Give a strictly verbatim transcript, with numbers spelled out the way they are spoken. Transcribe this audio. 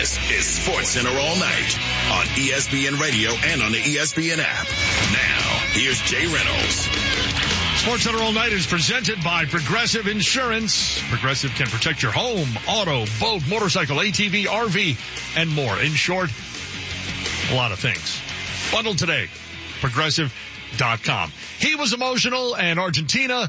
This is Sports Center all night on E S P N Radio and on the E S P N app. Now, here's Jay Reynolds. Sports Center all night is presented by Progressive Insurance. Progressive can protect your home, auto, boat, motorcycle, A T V, R V, and more. In short, a lot of things. Bundle today, progressive dot com. He was emotional, and Argentina